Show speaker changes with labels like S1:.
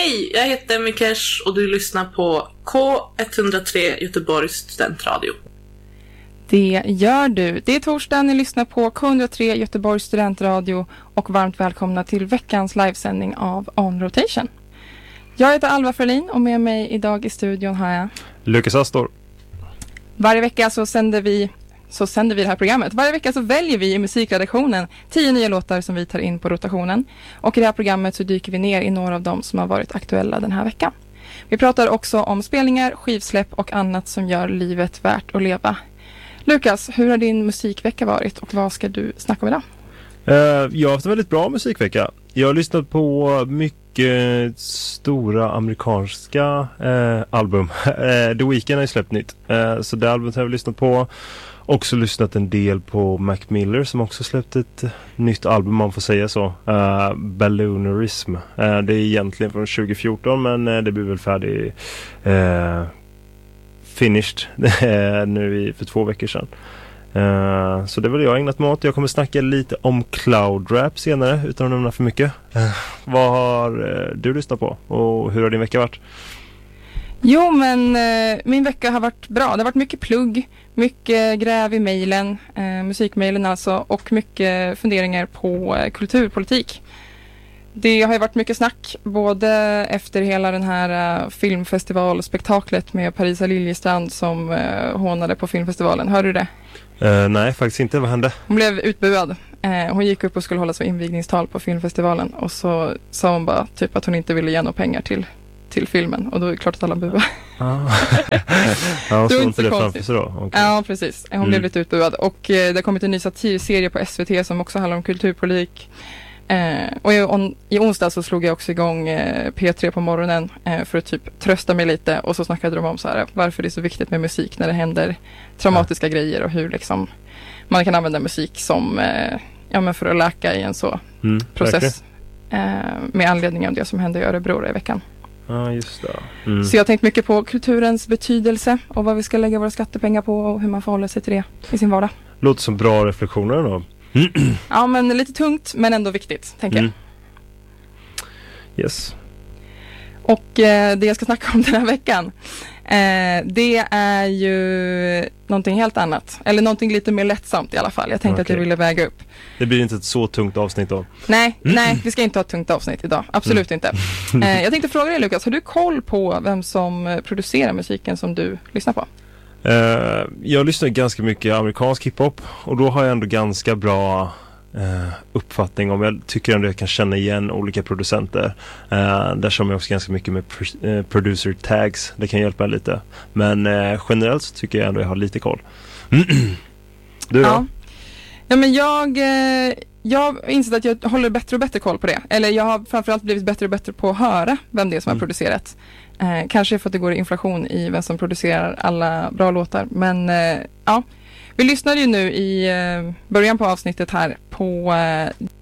S1: Hej, jag heter Mikesh och du lyssnar på K103 Göteborgs studentradio.
S2: Det gör du. Det är torsdag, ni lyssnar på K103 Göteborgs studentradio och varmt välkomna till veckans livesändning av On Rotation. Jag heter Alva Ferlin och med mig idag i studion har jag
S3: Lukas Astor.
S2: Varje vecka så sänder vi det här programmet. Varje vecka så väljer vi i musikredaktionen 10 nya låtar som vi tar in på rotationen. Och i det här programmet så dyker vi ner i några av dem som har varit aktuella den här veckan. Vi pratar också om spelningar, skivsläpp och annat som gör livet värt att leva. Lukas, hur har din musikvecka varit och vad ska du snacka om idag?
S3: Jag har haft en väldigt bra musikvecka. Jag har lyssnat på mycket stora amerikanska album. The Weeknd har ju släppt nytt. Så det albumet har jag lyssnat på. Också lyssnat en del på Mac Miller som också släppt ett nytt album, man får säga så. Balloonerism. Det är egentligen från 2014 men det blir väl färdig finished nu för 2 veckor sedan. Så det var det jag ägnat mig åt. Jag kommer snacka lite om cloud rap senare utan att nämna för mycket. Vad har du lyssnat på och hur har din vecka varit?
S2: Jo, men min vecka har varit bra. Det har varit mycket plugg, mycket gräv i mejlen, musikmejlen alltså, och mycket funderingar på kulturpolitik. Det har ju varit mycket snack, både efter hela den här filmfestivalspektaklet med Parisa Liljestrand som hånade på filmfestivalen. Hörde du det?
S3: Nej, faktiskt inte. Vad hände?
S2: Hon blev utbuad. Hon gick upp och skulle hålla så invigningstal på filmfestivalen och så sa hon bara typ att hon inte ville ge några pengar till filmen och då är det klart att alla buar.
S3: Ja, så inte det framför sig då? Okay.
S2: Ja, precis. Hon blev lite utbuad och det har kommit en ny satirserie på SVT som också handlar om kulturpolitik. Och i onsdag så slog jag också igång P3 på morgonen för att typ trösta mig lite och så snackade de om så här, varför det är så viktigt med musik när det händer traumatiska grejer och hur liksom man kan använda musik som men för att läka i en så process med anledning av det som hände i Örebro i veckan.
S3: Ja, just det.
S2: Så jag har tänkt mycket på kulturens betydelse och vad vi ska lägga våra skattepengar på och hur man förhåller sig till det i sin vardag.
S3: Låter som bra reflektioner då.
S2: Ja, men lite tungt men ändå viktigt, tänker jag.
S3: Yes.
S2: Och det jag ska snacka om den här veckan, det är ju någonting helt annat. Eller någonting lite mer lättsamt i alla fall. Jag tänkte att jag ville väga upp.
S3: Det blir inte ett så tungt avsnitt då?
S2: Nej, vi ska inte ha ett tungt avsnitt idag. Absolut inte. Jag tänkte fråga dig, Lukas, har du koll på vem som producerar musiken som du lyssnar på?
S3: Jag lyssnar ganska mycket amerikansk hiphop och då har jag ändå ganska bra uppfattning om, jag tycker ändå jag kan känna igen olika producenter. Där som jag också ganska mycket med producer tags, det kan hjälpa lite. Men generellt så tycker jag ändå jag har lite koll. Du då?
S2: Ja, men jag har insett att jag håller bättre och bättre koll på det. Eller jag har framförallt blivit bättre och bättre på att höra vem det är som har producerat. Kanske för att det går inflation i vem som producerar alla bra låtar. Men ja, vi lyssnade ju nu i början på avsnittet här på